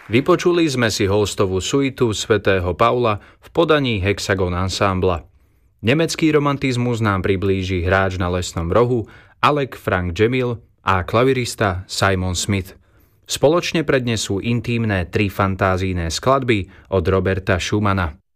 Vypočuli sme si Holstovú suitu svätého Paula v podaní Hexagon Ensembla. Nemecký romantizmus nám priblíži hráč na lesnom rohu Alec Frank Džemil a klavirista Simon Smith. Spoločne prednesú intímne 3 fantázijné skladby od Roberta Schumana.